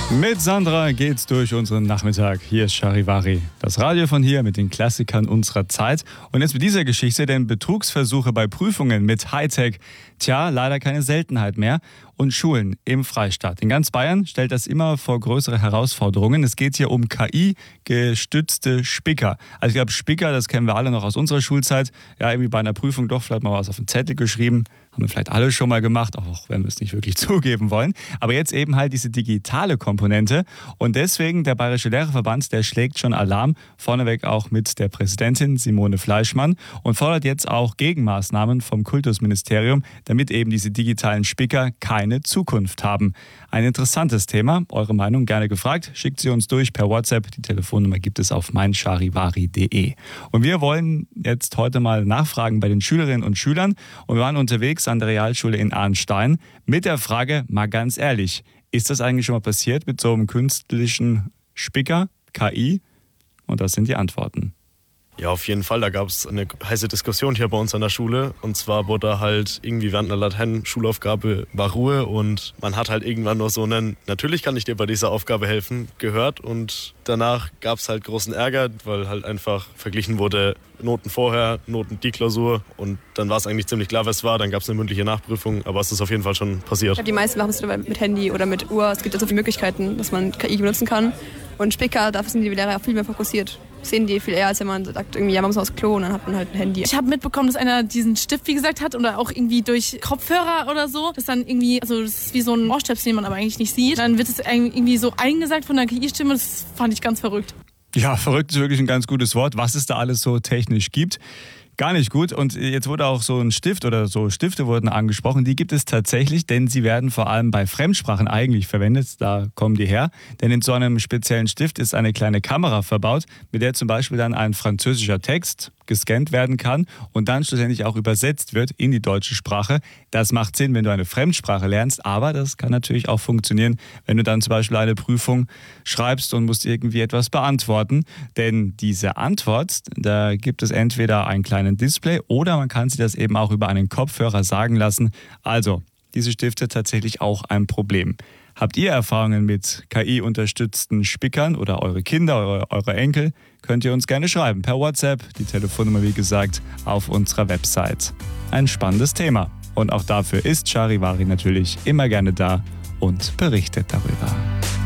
Mit Sandra geht's durch unseren Nachmittag. Hier ist Charivari, das Radio von hier mit den Klassikern unserer Zeit. Und jetzt mit dieser Geschichte, denn Betrugsversuche bei Prüfungen mit Hightech, leider keine Seltenheit mehr. Und Schulen im Freistaat. In ganz Bayern stellt das immer vor größere Herausforderungen. Es geht hier um KI-gestützte Spicker. Also ich glaube, Spicker, das kennen wir alle noch aus unserer Schulzeit. Ja, irgendwie bei einer Prüfung doch vielleicht mal was auf den Zettel geschrieben. Haben wir vielleicht alle schon mal gemacht, auch wenn wir es nicht wirklich zugeben wollen. Aber jetzt eben halt diese digitale Komponente. Und deswegen der Bayerische Lehrerverband, der schlägt schon Alarm. Vorneweg auch mit der Präsidentin Simone Fleischmann. Und fordert jetzt auch Gegenmaßnahmen vom Kultusministerium, damit eben diese digitalen Spicker keine Zukunft haben. Ein interessantes Thema. Eure Meinung gerne gefragt. Schickt sie uns durch per WhatsApp. Die Telefonnummer gibt es auf meincharivari.de. Und wir wollen jetzt heute mal nachfragen bei den Schülerinnen und Schülern. Und wir waren unterwegs an der Realschule in Arnstein mit der Frage, mal ganz ehrlich, ist das eigentlich schon mal passiert mit so einem künstlichen Spicker, KI? Und das sind die Antworten. Ja, auf jeden Fall. Da gab es eine heiße Diskussion hier bei uns an der Schule. Und zwar wurde halt irgendwie während einer Latein-Schulaufgabe war Ruhe und man hat halt irgendwann nur so einen, natürlich kann ich dir bei dieser Aufgabe helfen, gehört. Und danach gab es halt großen Ärger, weil halt einfach verglichen wurde, Noten vorher, Noten die Klausur. Und dann war es eigentlich ziemlich klar, was es war. Dann gab es eine mündliche Nachprüfung, aber es ist auf jeden Fall schon passiert. Die meisten machen es mit Handy oder mit Uhr. Es gibt ja so viele Möglichkeiten, dass man KI benutzen kann. Und Spicker, dafür sind die Lehrer auch viel mehr fokussiert. Sehen die viel eher, als wenn man sagt, irgendwie, ja, man muss aufs Klo und dann hat man halt ein Handy. Ich habe mitbekommen, dass einer diesen Stift, wie gesagt, hat oder auch irgendwie durch Kopfhörer oder so, das dann irgendwie, also das ist wie so ein Ohrstöpsel, den man aber eigentlich nicht sieht. Dann wird es irgendwie so eingesagt von der KI-Stimme, das fand ich ganz verrückt. Ja, verrückt ist wirklich ein ganz gutes Wort, was es da alles so technisch gibt. Gar nicht gut. Und jetzt wurde auch so ein Stift oder so Stifte wurden angesprochen. Die gibt es tatsächlich, denn sie werden vor allem bei Fremdsprachen eigentlich verwendet. Da kommen die her. Denn in so einem speziellen Stift ist eine kleine Kamera verbaut, mit der zum Beispiel dann ein französischer Text gescannt werden kann und dann schlussendlich auch übersetzt wird in die deutsche Sprache. Das macht Sinn, wenn du eine Fremdsprache lernst, aber das kann natürlich auch funktionieren, wenn du dann zum Beispiel eine Prüfung schreibst und musst irgendwie etwas beantworten. Denn diese Antwort, da gibt es entweder einen kleinen Display oder man kann sich das eben auch über einen Kopfhörer sagen lassen. Also, diese Stifte tatsächlich auch ein Problem. Habt ihr Erfahrungen mit KI-unterstützten Spickern oder eure Kinder, eure Enkel? Könnt ihr uns gerne schreiben per WhatsApp. Die Telefonnummer, wie gesagt, auf unserer Website. Ein spannendes Thema. Und auch dafür ist Charivari natürlich immer gerne da und berichtet darüber.